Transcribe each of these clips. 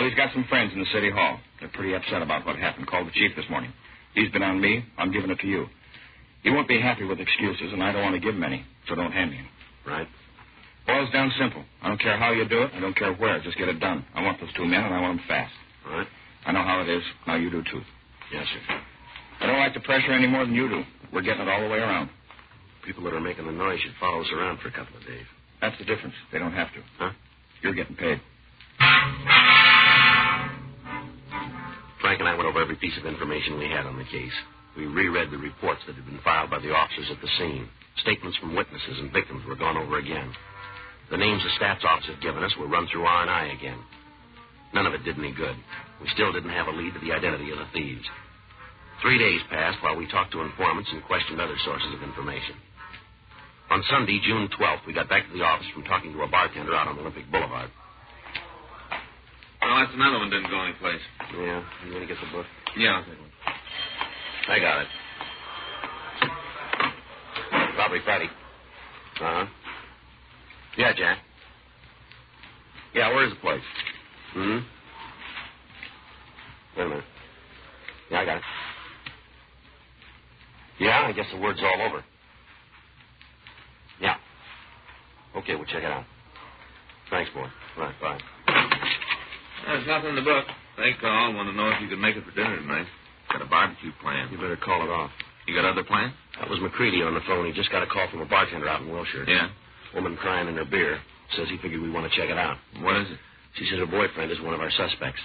Well, he's got some friends in the city hall. They're pretty upset about what happened. Called the chief this morning. He's been on me. I'm giving it to you. He won't be happy with excuses, and I don't want to give him any, so don't hand me him. Right. Boils down simple. I don't care how you do it. I don't care where. Just get it done. I want those two men, and I want them fast. Right. I know how it is. Now you do, too. Yes, sir. I don't like the pressure any more than you do. We're getting it all the way around. People that are making the noise should follow us around for a couple of days. That's the difference. They don't have to. Huh? You're getting paid. Frank and I went over every piece of information we had on the case. We reread the reports that had been filed by the officers at the scene. Statements from witnesses and victims were gone over again. The names the staff's office had given us were run through R&I again. None of it did any good. We still didn't have a lead to the identity of the thieves. 3 days passed while we talked to informants and questioned other sources of information. On Sunday, June 12th, we got back to the office from talking to a bartender out on Olympic Boulevard. Well, that's another one didn't go anyplace. Yeah, you going to get the book? Yeah, I'll take one. I got it. Robbery Friday. Uh-huh. Yeah, Jack. Yeah, where's the place? Hmm? Wait a minute. Yeah, I got it. Yeah, I guess the word's all over. Yeah. Okay, we'll check it out. Thanks, boy. Right, bye. There's nothing in the book. They called, wanted to know if you could make it for dinner tonight. Got a barbecue plan. You better call it off. You got other plans? That was McCready on the phone. He just got a call from a bartender out in Wilshire. Yeah? Woman crying in her beer. Says he figured we want to check it out. What is it? She says her boyfriend is one of our suspects.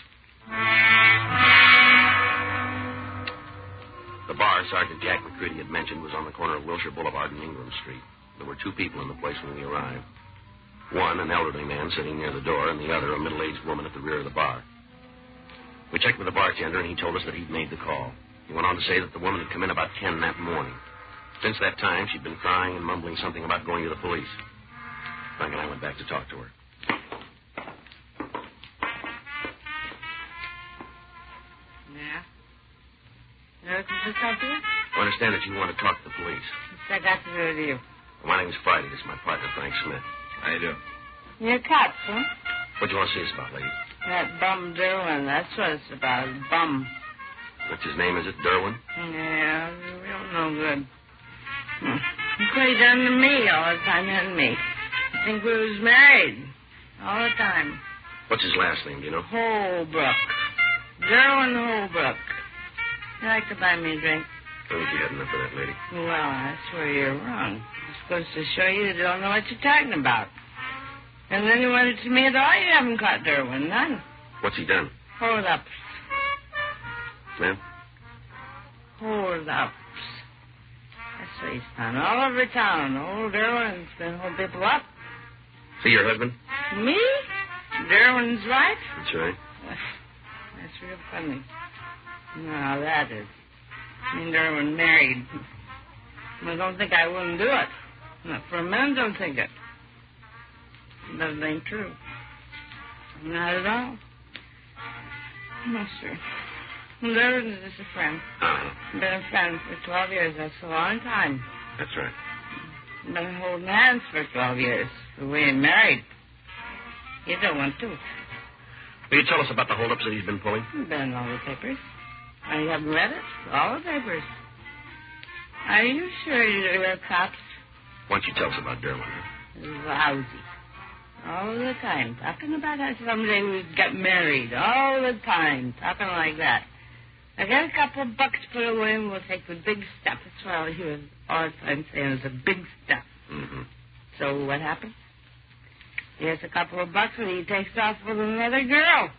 The bar Sergeant Jack McCready had mentioned was on the corner of Wilshire Boulevard and Ingram Street. There were two people in the place when we arrived. One, an elderly man sitting near the door, and the other, a middle-aged woman at the rear of the bar. We checked with the bartender, and he told us that he'd made the call. He went on to say that the woman had come in about 10 that morning. Since that time, she'd been crying and mumbling something about going to the police. Frank and I went back to talk to her. Yeah? You looking for something? I understand that you want to talk to the police. What's that got to do with you? Well, my name's Friday. This is my partner, Frank Smith. How you do? You're cops, huh? What do you want to see us about, lady? That bum Derwin, that's what it's about. Bum. What's his name, is it? Derwin? Yeah, real no good. Look what he done to me all the time, hadn't me? I think we was married. All the time. What's his last name, do you know? Holbrook. Derwin Holbrook. You like to buy me a drink? I think you had enough of that, lady. Well, that's where you're wrong. I'm supposed to show you don't know what you're talking about. And then you wanted to me at all, you haven't caught Derwin, none. What's he done? Hold up. Ma'am? Hold up. That's what he's done. All over town. Old Derwin's been holding people up. See your husband? Me? Derwin's wife? That's right. That's real funny. No, that is. Me and Derwin married. I don't think I wouldn't do it. Not for a minute, don't think it. That ain't true. Not at all. No, sir. Derwin is just a friend. Uh-huh. Been a friend for 12 years. That's a long time. That's right. Been holding hands for 12 years. But we ain't married. You don't want to. Will you tell us about the holdups that he's been pulling? Been in all the papers. I haven't read it. All the papers. Are you sure you're cops? Why don't you tell us about Derwin? Lousy. All the time. Talking about how someday we'd get married. All the time. Talking like that. I got a couple of bucks put away and we'll take the big stuff. That's what he was all the time saying. It's the big stuff. Mm-hmm. So what happened? He has a couple of bucks and he takes off with another girl.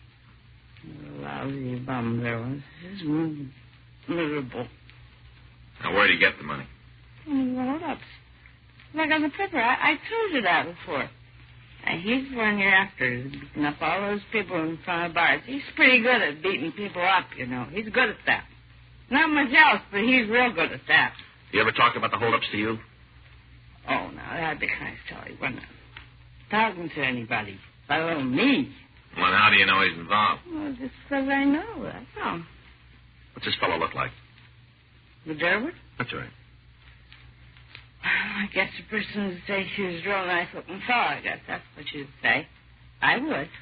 Lousy bum there was. He's miserable. Now, where'd he get the money? Hold up. Like on the paper. I told you that before. He's the one you're after. He's beating up all those people in front of bars. He's pretty good at beating people up, you know. He's good at that. Not much else, but he's real good at that. You ever talked about the holdups to you? Oh, now, that'd be kind of silly, wouldn't it? Talking to anybody. Let alone me. Well, how do you know he's involved? Well, just because I know, that's all. What's this fellow look like? The Derwin? That's right. I guess the person would say she was a real nice-looking fellow. I guess that's what you'd say. I would.